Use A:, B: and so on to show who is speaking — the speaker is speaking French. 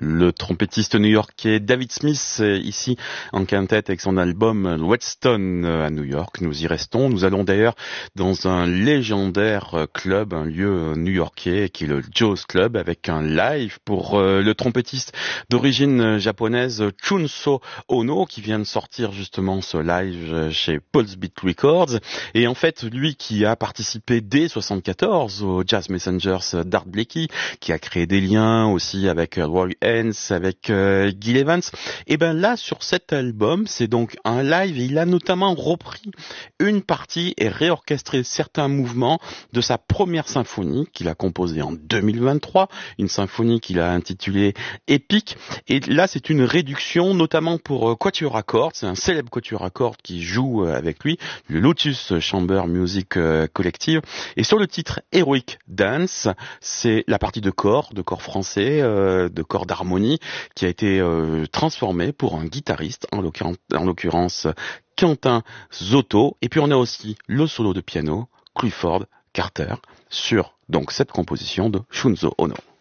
A: Le trompettiste new-yorkais David Smith, ici en quintette avec son album Whetstone à New York. Nous y restons. Nous allons d'ailleurs dans un légendaire club, un lieu new-yorkais qui est le Joe's Club, avec un live pour le trompettiste d'origine japonaise Chunso Ono, qui vient de sortir justement ce live chez Pulse Beat Records. Et en fait, lui qui a participé dès 74 au Jazz Messengers d'Art Blakey, qui a créé des liens aussi avec Roy Haynes, avec Gil Evans, et ben là sur cet album c'est donc un live et il a notamment repris une partie et réorchestré certains mouvements de sa première symphonie qu'il a composée en 2023, une symphonie qu'il a intitulée Epic, et là c'est une réduction notamment pour Quatuor à cordes, c'est un célèbre quatuor à cordes qui joue avec lui, le Lotus Chamber Music Collective, et sur le titre Heroic Dance, c'est la partie de corps français, de corps d'harmonie, qui a été transformé pour un guitariste, en l'occurrence Quentin Zotto. Et puis on a aussi le solo de piano Clifford Carter sur donc cette composition de Shunzo Ono.